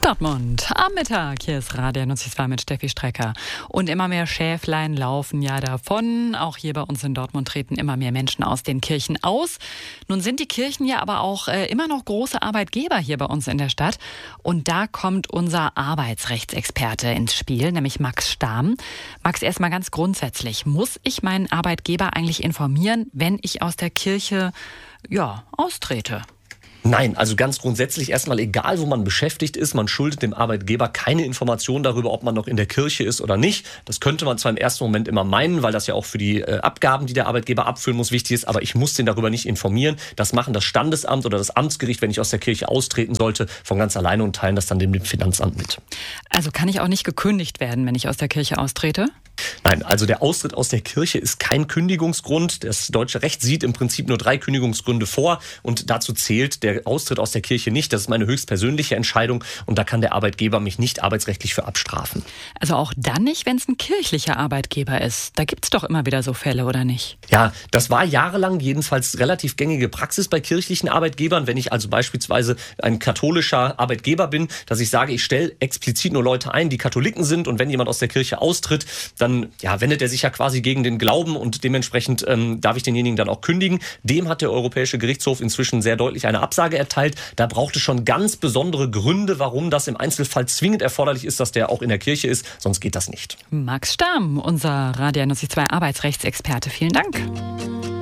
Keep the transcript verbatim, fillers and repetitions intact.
Dortmund am Mittag. Hier ist Radio einundneunzig Komma zwei mit Steffi Strecker. Und immer mehr Schäflein laufen ja davon. Auch hier bei uns in Dortmund treten immer mehr Menschen aus den Kirchen aus. Nun sind die Kirchen ja aber auch äh, immer noch große Arbeitgeber hier bei uns in der Stadt. Und da kommt unser Arbeitsrechtsexperte ins Spiel, nämlich Max Stamm. Max, erstmal ganz grundsätzlich. Muss ich meinen Arbeitgeber eigentlich informieren, wenn ich aus der Kirche, ja, austrete? Nein, also ganz grundsätzlich erstmal egal, wo man beschäftigt ist, man schuldet dem Arbeitgeber keine Information darüber, ob man noch in der Kirche ist oder nicht. Das könnte man zwar im ersten Moment immer meinen, weil das ja auch für die äh, Abgaben, die der Arbeitgeber abfüllen muss, wichtig ist, aber ich muss den darüber nicht informieren. Das machen das Standesamt oder das Amtsgericht, wenn ich aus der Kirche austreten sollte, von ganz alleine und teilen das dann dem Finanzamt mit. Also kann ich auch nicht gekündigt werden, wenn ich aus der Kirche austrete? Nein, also der Austritt aus der Kirche ist kein Kündigungsgrund. Das deutsche Recht sieht im Prinzip nur drei Kündigungsgründe vor und dazu zählt der Austritt aus der Kirche nicht. Das ist meine höchstpersönliche Entscheidung und da kann der Arbeitgeber mich nicht arbeitsrechtlich für abstrafen. Also auch dann nicht, wenn es ein kirchlicher Arbeitgeber ist. Da gibt es doch immer wieder so Fälle, oder nicht? Ja, das war jahrelang jedenfalls relativ gängige Praxis bei kirchlichen Arbeitgebern. Wenn ich also beispielsweise ein katholischer Arbeitgeber bin, dass ich sage, ich stelle explizit nur Leute ein, die Katholiken sind und wenn jemand aus der Kirche austritt, dann ja, wendet er sich ja quasi gegen den Glauben und dementsprechend ähm, darf ich denjenigen dann auch kündigen. Dem hat der Europäische Gerichtshof inzwischen sehr deutlich eine Absage erteilt. Da braucht es schon ganz besondere Gründe, warum das im Einzelfall zwingend erforderlich ist, dass der auch in der Kirche ist. Sonst geht das nicht. Max Stamm, unser Radio einundneunzig Komma zwei Arbeitsrechtsexperte. Vielen Dank.